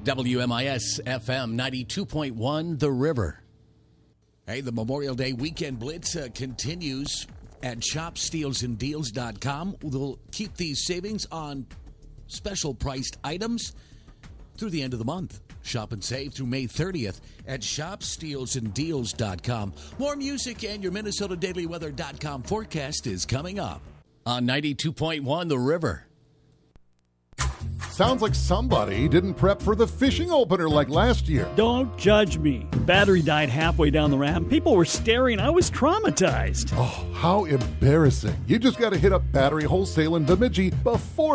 WMIS FM 92.1 The River. Hey, the Memorial Day Weekend Blitz continues at shopstealsanddeals.com. We'll keep these savings on special priced items through the end of the month. Shop and save through May 30th at shopstealsanddeals.com. More music and your MinnesotaDailyWeather.com forecast is coming up on 92.1 The River. Sounds like somebody didn't prep for the fishing opener like last year. Don't judge me. Battery died halfway down the ramp. People were staring. I was traumatized. Oh, how embarrassing. You just got to hit up Battery Wholesale in Bemidji before